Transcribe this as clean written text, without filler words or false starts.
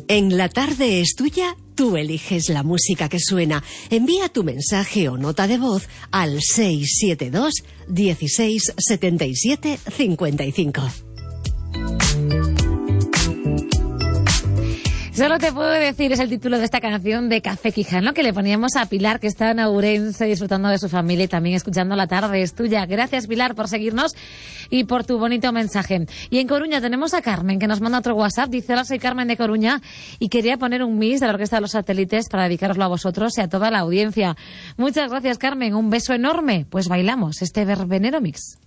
En La Tarde es Tuya, tú eliges la música que suena. Envía tu mensaje o nota de voz al 672 16 77 55. Solo te puedo decir, es el título de esta canción de Café Quijano que le poníamos a Pilar, que está en Ourense disfrutando de su familia y también escuchando La Tarde es Tuya. Gracias, Pilar, por seguirnos y por tu bonito mensaje. Y en Coruña tenemos a Carmen, que nos manda otro WhatsApp. Dice: hola, soy Carmen de Coruña y quería poner un mix de la Orquesta de los Satélites para dedicaroslo a vosotros y a toda la audiencia. Muchas gracias, Carmen. Un beso enorme. Pues bailamos este verbenero mix.